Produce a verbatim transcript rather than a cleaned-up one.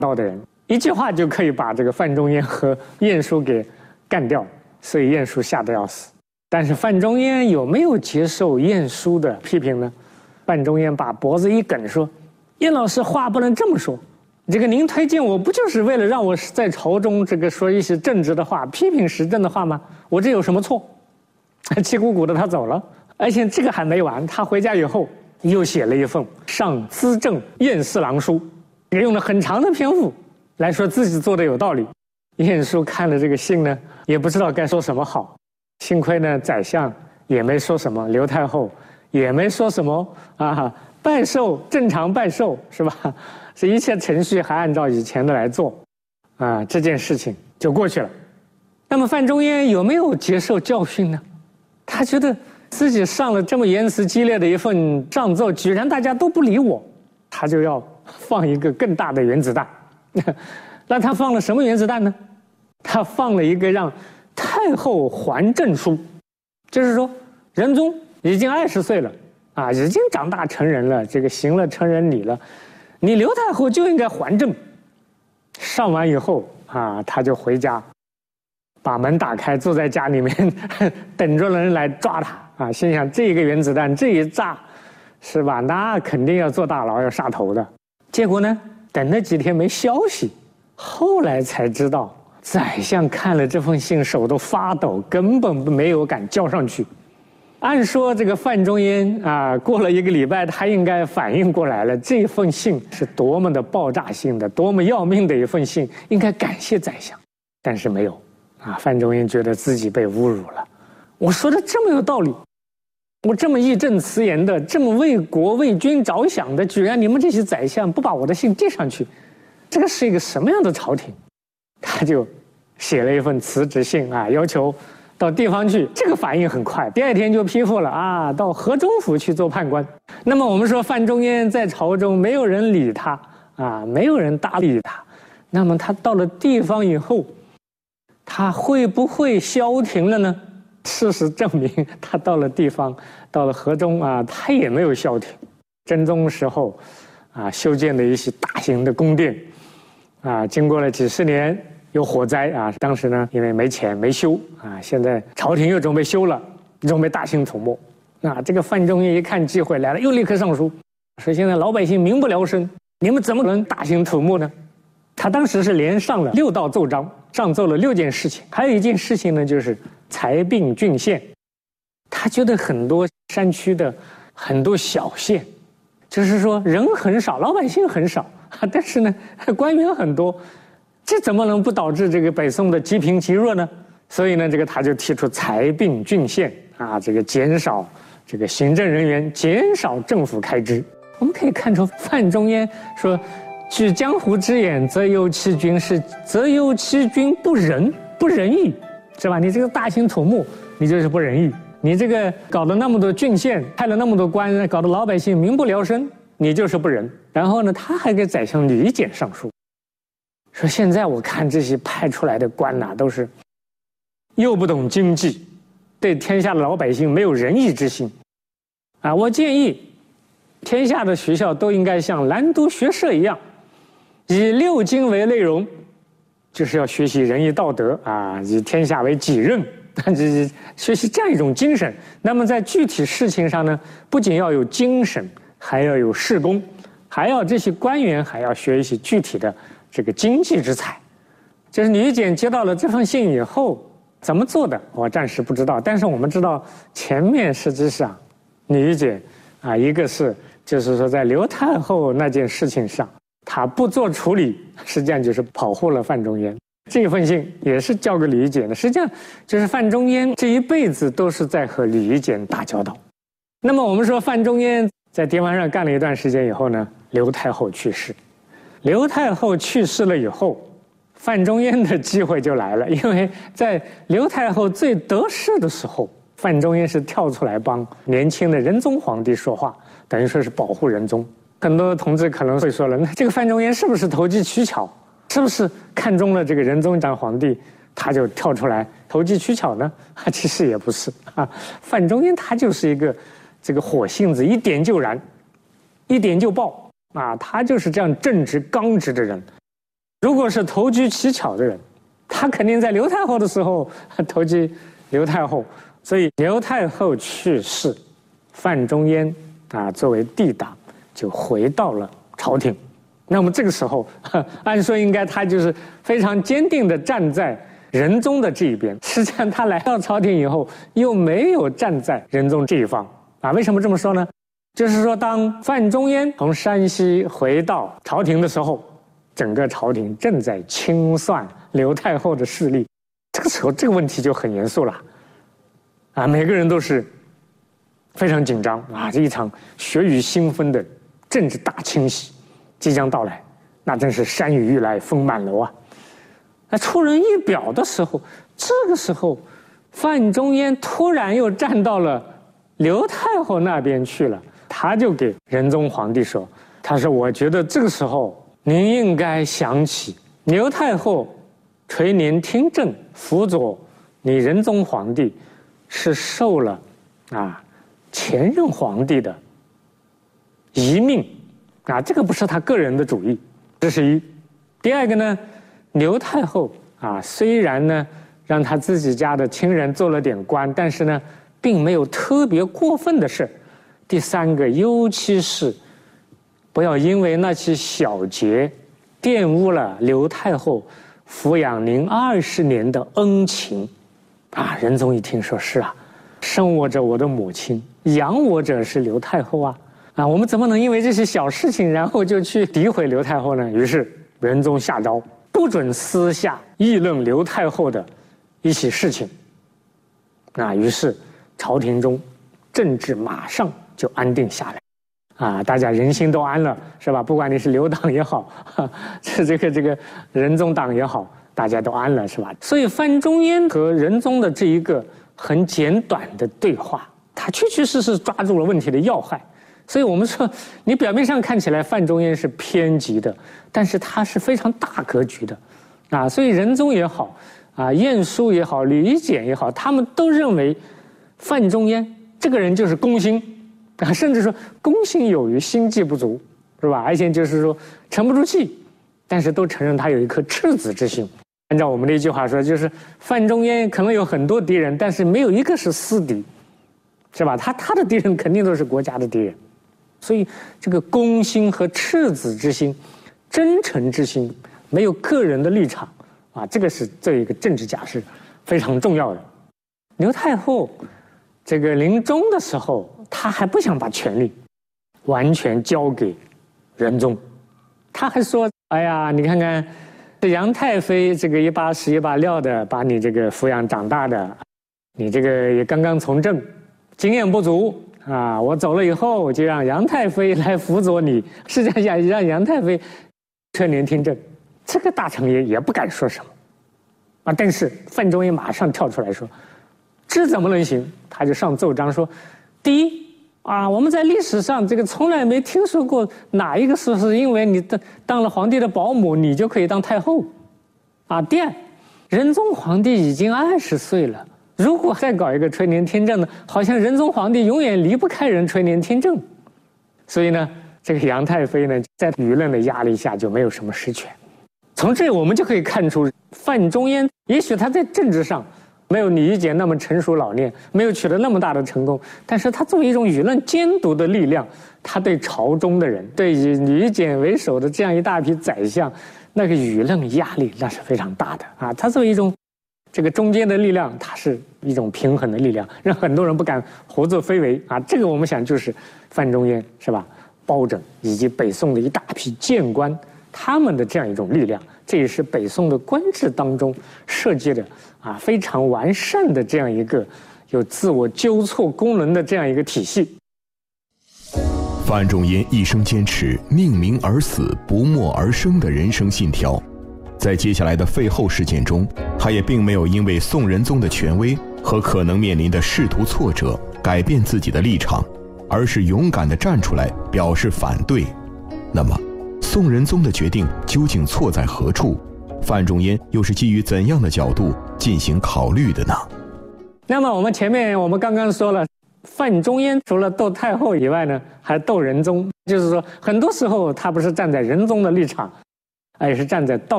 刀的人，一句话就可以把这个范仲淹和晏殊给干掉，所以晏殊吓得要死。但是范仲淹有没有接受晏殊的批评呢？范仲淹把脖子一梗说：“晏老师话不能这么说，这个您推荐我不就是为了让我在朝中这个说一些正直的话，批评时政的话吗？我这有什么错？”气鼓鼓的他走了，而且这个还没完，他回家以后又写了一份上资政晏侍郎书，用了很长的篇幅来说自己做的有道理。晏殊看了这个信呢，也不知道该说什么好。幸亏呢，宰相也没说什么，刘太后也没说什么啊，拜寿正常拜寿是吧？这一切程序还按照以前的来做，啊，这件事情就过去了。那么范仲淹有没有接受教训呢？他觉得自己上了这么言辞激烈的一份上奏，居然大家都不理我，他就要放一个更大的原子弹。那他放了什么原子弹呢？他放了一个让太后还政书，就是说仁宗已经二十岁了啊，已经长大成人了，这个行了成人礼了，你刘太后就应该还政。上完以后啊，他就回家，把门打开，坐在家里面等着人来抓他啊，心想这个原子弹这一炸是吧，那肯定要坐大牢要杀头的。结果呢，等了几天没消息，后来才知道宰相看了这封信手都发抖，根本没有敢交上去。按说这个范仲淹啊，过了一个礼拜他应该反应过来了，这封信是多么的爆炸性的，多么要命的一封信，应该感谢宰相，但是没有啊。范仲淹觉得自己被侮辱了，我说的这么有道理，我这么义正辞严的，这么为国为君着想的，居然你们这些宰相不把我的信递上去，这个是一个什么样的朝廷？他就写了一份辞职信啊，要求到地方去。这个反应很快，第二天就批复了啊，到河中府去做判官。那么我们说范仲淹在朝中没有人理他啊，没有人搭理他，那么他到了地方以后，他会不会消停了呢？事实证明，他到了地方，到了河中啊，他也没有消停。真宗时候啊，修建的一些大型的宫殿啊，经过了几十年有火灾啊，当时呢因为没钱没修啊，现在朝廷又准备修了，准备大兴土木。啊，这个范仲淹一看机会来了，又立刻上书说现在老百姓民不聊生，你们怎么能大兴土木呢？他当时是连上了六道奏章，上奏了六件事情，还有一件事情呢，就是裁并郡县。他觉得很多山区的很多小县，就是说人很少，老百姓很少，但是呢官员很多，这怎么能不导致这个北宋的积贫积弱呢？所以呢，这个他就提出裁并郡县啊，这个减少这个行政人员，减少政府开支。我们可以看出范仲淹说，据江湖之言，则忧其君是则忧其君不仁不仁义，是吧？你这个大兴土木，你就是不仁义；你这个搞了那么多郡县，派了那么多官，搞得老百姓民不聊生，你就是不仁。然后呢，他还给宰相吕简上书，说现在我看这些派出来的官呐、啊，都是又不懂经济，对天下的老百姓没有仁义之心啊！我建议天下的学校都应该像兰都学社一样，以六经为内容，就是要学习仁义道德啊，以天下为己任，学习这样一种精神。那么在具体事情上呢，不仅要有精神，还要有事功，还要这些官员还要学一些具体的这个经济之才。就是吕简接到了这封信以后怎么做的，我暂时不知道。但是我们知道前面实际上吕简啊，一个是就是说在刘太后那件事情上他不做处理，实际上就是保护了范仲淹。这封信也是交给吕简的，实际上就是范仲淹这一辈子都是在和吕简打交道。那么我们说范仲淹在地方上干了一段时间以后呢，刘太后去世。刘太后去世了以后，范仲淹的机会就来了，因为在刘太后最得势的时候，范仲淹是跳出来帮年轻的仁宗皇帝说话，等于说是保护仁宗。很多同志可能会说了，那这个范仲淹是不是投机取巧？是不是看中了这个仁宗长皇帝，他就跳出来投机取巧呢？啊，其实也不是啊。范仲淹他就是一个这个火性子，一点就燃，一点就爆啊，他就是这样正直刚直的人。 如果是投机取巧的人，他肯定在刘太后的时候投机刘太后。所以刘太后去世，范仲淹啊作为帝党就回到了朝廷。那么这个时候，按说应该他就是非常坚定地站在仁宗的这一边。实际上他来到朝廷以后，又没有站在仁宗这一方啊。为什么这么说呢？就是说，当范仲淹从山西回到朝廷的时候，整个朝廷正在清算刘太后的势力。这个时候，这个问题就很严肃了。啊，每个人都是非常紧张啊！这一场血雨腥风的政治大清洗即将到来，那真是山雨欲来风满楼啊！那出人意表的时候，这个时候，范仲淹突然又站到了刘太后那边去了。他就给仁宗皇帝说：“他说，我觉得这个时候您应该想起刘太后垂帘听政，辅佐你仁宗皇帝。”是受了啊前任皇帝的遗命啊，这个不是他个人的主意，这是一。第二个呢，刘太后啊，虽然呢让他自己家的亲人做了点官，但是呢，并没有特别过分的事。第三个，尤其是不要因为那些小节玷污了刘太后抚养您二十年的恩情。啊，仁宗一听说是啊，生我者我的母亲，养我者是刘太后啊，啊，我们怎么能因为这些小事情，然后就去诋毁刘太后呢？于是仁宗下诏，不准私下议论刘太后的一些事情。啊，于是朝廷中政治马上就安定下来，啊，大家人心都安了，是吧？不管你是刘党也好，这这个这个仁宗党也好。大家都安了，是吧？所以范仲淹和仁宗的这一个很简短的对话，他确确实实抓住了问题的要害。所以我们说，你表面上看起来范仲淹是偏激的，但是他是非常大格局的，啊，所以仁宗也好，啊，晏殊也好，吕夷简也好，他们都认为范仲淹这个人就是公心，啊，甚至说公心有余，心计不足，是吧？而且就是说沉不住气，但是都承认他有一颗赤子之心。按照我们的一句话说，就是范仲淹可能有很多敌人，但是没有一个是私敌，是吧？他他的敌人肯定都是国家的敌人，所以这个公心和赤子之心、真诚之心，没有个人的立场啊，这个是这一个政治家是非常重要的。刘太后这个临终的时候，她还不想把权力完全交给仁宗，她还说：“哎呀，你看看。”这杨太妃这个一把屎一把尿的把你这个抚养长大的，你这个也刚刚从政，经验不足啊！我走了以后就让杨太妃来辅佐你，实际上让杨太妃垂帘听政，这个大臣也也不敢说什么啊。但是范仲淹马上跳出来说：“这怎么能行？”他就上奏章说：“第一。”啊，我们在历史上这个从来没听说过哪一个说是因为你当当了皇帝的保姆，你就可以当太后，啊。第二，仁宗皇帝已经二十岁了，如果再搞一个垂帘听政呢，好像仁宗皇帝永远离不开人垂帘听政，所以呢，这个杨太妃呢，在舆论的压力下就没有什么实权。从这我们就可以看出，范仲淹也许他在政治上没有吕夷简那么成熟老练，没有取得那么大的成功，但是他作为一种舆论监督的力量，他对朝中的人，对以吕夷简为首的这样一大批宰相，那个舆论压力那是非常大的啊。他作为一种这个中间的力量，他是一种平衡的力量，让很多人不敢胡作非为啊。这个我们想就是范仲淹是吧？包拯以及北宋的一大批谏官，他们的这样一种力量，这也是北宋的官制当中设计的啊非常完善的这样一个有自我纠错功能的这样一个体系。 范仲淹一生坚持命名而死，不没而生的人生信条，在接下来的废后事件中，他也并没有因为宋仁宗的权威和可能面临的仕途挫折改变自己的立场，而是勇敢地站出来表示反对。那么宋仁宗的决定究竟错在何处？范仲淹又是基于怎样的角度进行考虑的呢？ 那么我们前面我们刚刚说了，范仲淹除了斗太后以外呢，还斗仁宗，就是说很多时候他不是站在仁宗的立场，而是站在道